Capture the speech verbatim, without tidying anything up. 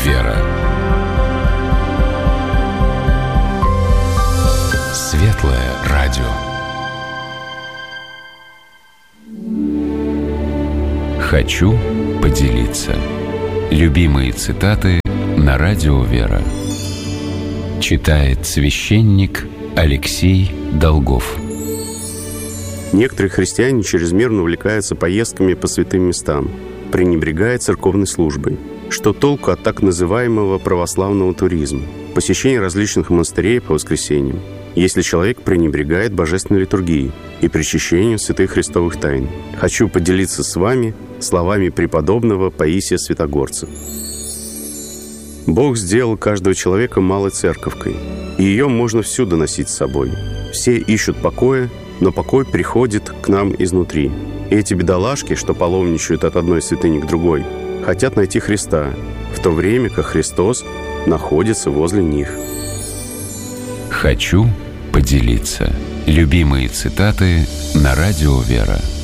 «Вера». Светлое радио. Хочу поделиться. Любимые цитаты на радио «Вера». Читает священник Алексей Долгов. Некоторые христиане чрезмерно увлекаются поездками по святым местам, пренебрегая церковной службой. Что толку от так называемого православного туризма, посещения различных монастырей по воскресеньям, если человек пренебрегает божественной литургией и причащением святых христовых тайн? Хочу поделиться с вами словами преподобного Паисия Святогорца. Бог сделал каждого человека малой церковкой, и ее можно всюду носить с собой. Все ищут покоя, но покой приходит к нам изнутри. И эти бедолашки, что паломничают от одной святыни к другой, хотят найти Христа, в то время как Христос находится возле них. Хочу поделиться. Любимые цитаты на радио «Вера».